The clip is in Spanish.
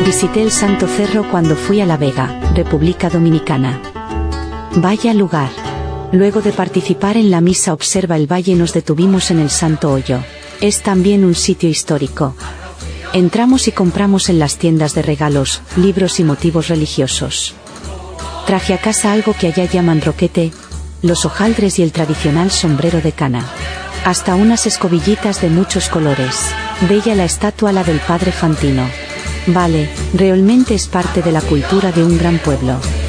Visité el Santo Cerro cuando fui a La Vega, República Dominicana. Vaya lugar. Luego de participar en la misa Observa el Valle nos detuvimos en el Santo Hoyo. Es también un sitio histórico. Entramos y compramos en las tiendas de regalos, libros y motivos religiosos. Traje a casa algo que allá llaman roquete, los hojaldres y el tradicional sombrero de cana. Hasta unas escobillitas de muchos colores. Bella la estatua, la del padre Fantino. Vale, realmente es parte de la cultura de un gran pueblo.